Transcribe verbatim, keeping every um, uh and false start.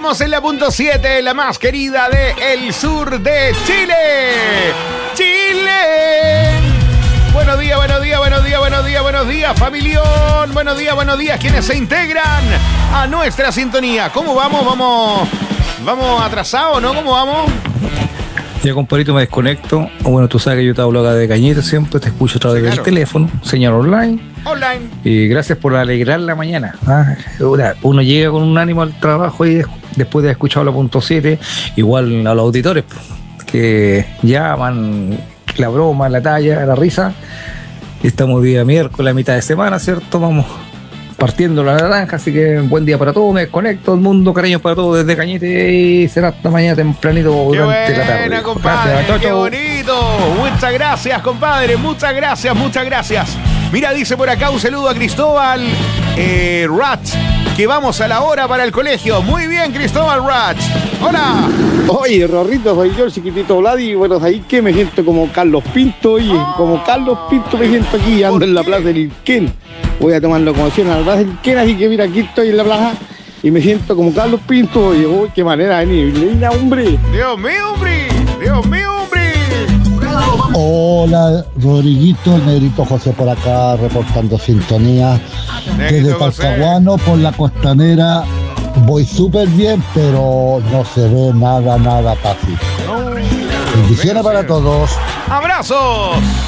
Estamos en la punto siete, la más querida de el sur de Chile. ¡Chile! Buenos días, buenos días, buenos días, buenos días, buenos días, familión. Buenos días, buenos días, quienes se integran a nuestra sintonía. ¿Cómo vamos? ¿Vamos, vamos atrasados, no? ¿Cómo vamos? Ya, compadrito, me desconecto. Bueno, tú sabes que yo te hablo acá de Cañete siempre, te escucho a través sí, claro. del teléfono, señal online. Online. Y gracias por alegrar la mañana. ¿Ah? Uno llega con un ánimo al trabajo y después de haber escuchado la punto siete, igual a los auditores que llaman, la broma, la talla, la risa. Estamos día miércoles, a mitad de semana, ¿cierto? Vamos partiendo la naranja, así que buen día para todos, me desconecto, el mundo, cariños para todos desde Cañete y será hasta mañana tempranito qué durante buena, la tarde. Compadre, gracias, qué bonito, muchas gracias, compadre, muchas gracias, muchas gracias. Mira, dice por acá un saludo a Cristóbal eh, Rat, que vamos a la hora para el colegio. Muy bien, Cristóbal Rat. Hola. Oye, Rorrito, soy yo, el chiquitito Vladi. Bueno, ahí que me siento como Carlos Pinto, oye, oh. como Carlos Pinto me siento aquí, ando en la plaza del Ilquén. Voy a tomar locomoción a la plaza del Ilquén, así que mira, aquí estoy en la plaza y me siento como Carlos Pinto. Oye, uy, qué manera de venir, linda, hombre. Dios mío, hombre, Dios mío, hombre. Hola, Rodriguito, Negrito José por acá, reportando sintonía. Negrito desde Talcahuano por la costanera. Voy súper bien, pero no se ve nada, nada casi. No, bendiciones para todos. ¡Abrazos!